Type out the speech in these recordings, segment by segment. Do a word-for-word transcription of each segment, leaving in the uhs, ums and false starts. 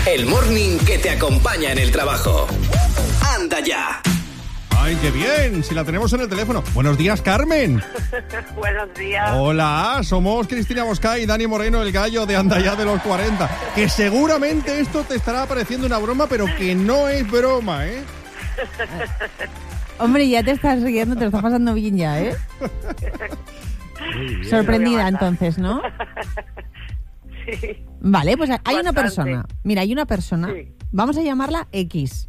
el morning que te acompaña en el trabajo. Anda ya. ¡Ay, qué bien! Si la tenemos en el teléfono. Buenos días, Carmen. Buenos días. Hola, somos Cristina Mosca y Dani Moreno, el gallo de Anda ya de los cuarenta. Que seguramente esto te estará pareciendo una broma, pero que no es broma, ¿eh? Hombre, ya te estás riendo, te lo estás pasando bien ya, ¿eh? Bien. Sorprendida entonces, ¿no? Sí. Vale, pues hay Bastante. una persona. Mira, hay una persona. Sí. Vamos a llamarla X.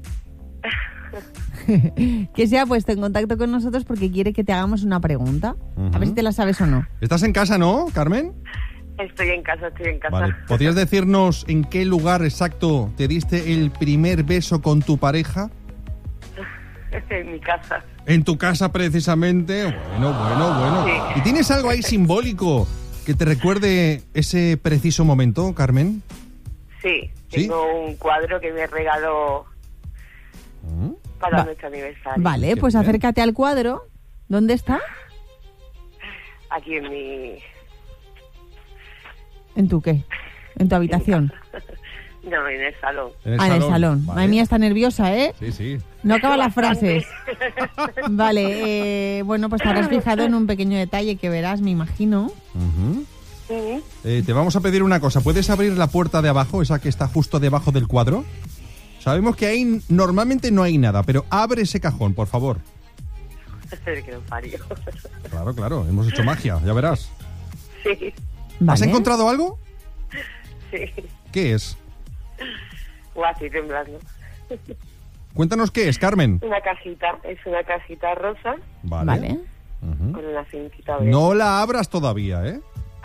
Que se ha puesto en contacto con nosotros porque quiere que te hagamos una pregunta. Uh-huh. A ver si te la sabes o no. ¿Estás en casa, no, Carmen? Estoy en casa, estoy en casa. Vale. ¿Podrías decirnos en qué lugar exacto te diste el primer beso con tu pareja? En mi casa. En tu casa, precisamente. Bueno, bueno, bueno. Sí. ¿Y tienes algo ahí simbólico que te recuerde ese preciso momento, Carmen? Sí, ¿Sí? tengo un cuadro que me regaló ¿Mm? para Va- nuestro aniversario. Vale, Qué pues bien. acércate al cuadro. ¿Dónde está? Aquí en mi... ¿En tu qué? ¿En tu habitación? No, en el salón. En Ah, en el salón. Vale. Madre mía, está nerviosa, ¿eh? Sí, sí. No acaba las Bastante. frases. Vale, eh, bueno, pues te habrás fijado en un pequeño detalle que verás, me imagino. Ujú. Sí. Eh, te vamos a pedir una cosa. ¿Puedes abrir la puerta de abajo, esa que está justo debajo del cuadro? Sabemos que ahí normalmente no hay nada, pero abre ese cajón, por favor. Que no parió. Claro, claro, hemos hecho magia, ya verás. Sí, ¿Has Vale. encontrado algo? sí. ¿Qué es? O así temblando. Cuéntanos qué es, Carmen. Una cajita, es una cajita rosa Vale. Vale. Ujú. con una cintita verde. No la abras todavía, ¿eh?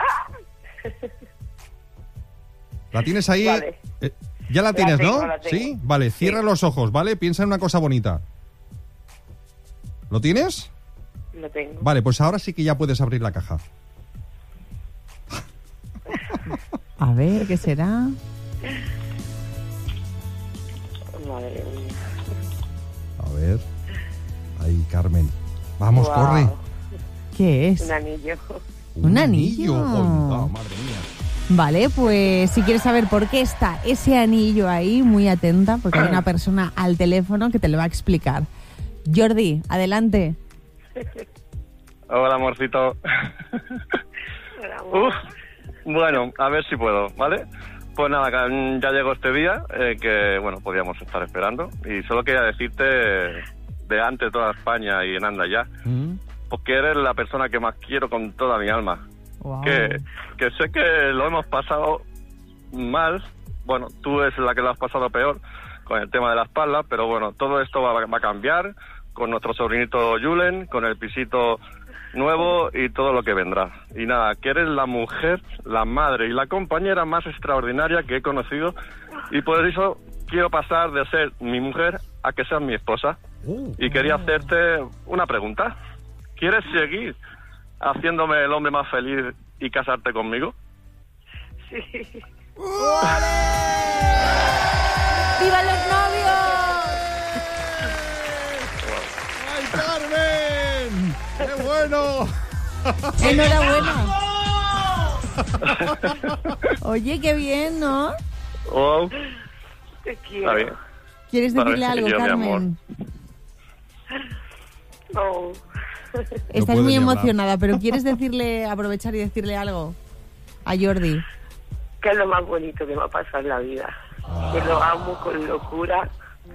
¿La tienes ahí? Vale. Eh, ya la La tienes, tengo, ¿no? la tengo. Sí. Vale, cierra Sí. los ojos, ¿vale? Piensa en una cosa bonita. ¿Lo tienes? Lo tengo. Vale, pues ahora sí que ya puedes abrir la caja. A ver, ¿qué será? Madre mía. A ver. Ahí, Carmen. Vamos, Guau. corre. ¿Qué es? Un anillo. Un anillo. Onda, madre mía. Vale, pues si quieres saber por qué está ese anillo ahí, muy atenta, porque hay una persona al teléfono que te lo va a explicar. Jordi, adelante. Hola, amorcito. Hola, amor. Uf. Bueno, a ver si puedo, ¿vale? Pues nada, que ya llegó este día eh, que, bueno, podíamos estar esperando. Y solo quería decirte, de ante toda España y en Anda ya, Mm. porque eres la persona que más quiero con toda mi alma. Wow. Que, que sé que lo hemos pasado mal. Bueno, tú es la que lo has pasado peor con el tema de la espalda, pero bueno, todo esto va, va a cambiar con nuestro sobrinito Julen, con el pisito nuevo y todo lo que vendrá. Y nada, que eres la mujer, la madre y la compañera más extraordinaria que he conocido, y por eso quiero pasar de ser mi mujer a que seas mi esposa. Uh. Y quería hacerte una pregunta. ¿Quieres seguir haciéndome el hombre más feliz y casarte conmigo? Sí. ¡Viva los novios! ¡Ay, Carmen! ¡Qué bueno! ¡Enhorabuena! Oye, qué bien, ¿no? Oh, Te quiero. está bien. ¿Quieres Vale, decirle algo, yo, mi Carmen? No. Estás puedo muy ni hablar. emocionada, pero ¿quieres decirle, aprovechar y decirle algo a Jordi? Que es lo más bonito que me ha pasado en la vida. Que lo amo con locura.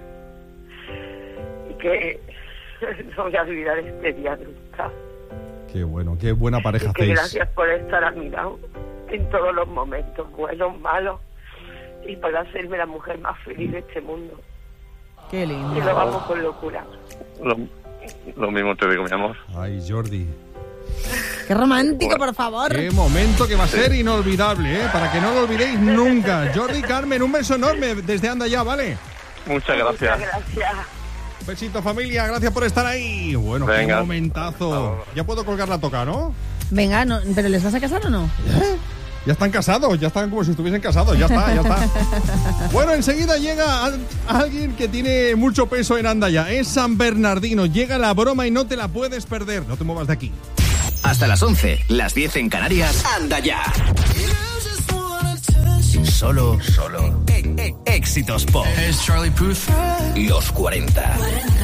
Y que no voy a olvidar este día nunca. Qué bueno, qué buena pareja Y que hacéis. gracias por estar a mi lado en todos los momentos, buenos, malos. Y por hacerme la mujer más feliz de este mundo. Qué Y lindo. lo amo con locura. Lo, lo mismo te digo, mi amor. Ay, Jordi. Qué romántico, por favor. Qué momento que va a ser inolvidable, ¿eh? Para que no lo olvidéis nunca. Jordi, Carmen, un beso enorme desde Anda ya, ¿vale? Muchas gracias. Muchas gracias. Besito, familia, gracias por estar ahí. Bueno, qué Venga. momentazo. Ya puedo colgar la toca, ¿no? Venga, no, ¿pero les vas a casar o no? Ya están casados, ya están como si estuviesen casados, ya está, ya está. Bueno, enseguida llega a- alguien que tiene mucho peso en Anda ya. Es San Bernardino. Llega la broma y no te la puedes perder. No te muevas de aquí. Hasta las once, las diez en Canarias. Anda ya. Solo, solo E- Éxitos Pop. Es Charlie Puth. Los cuarenta.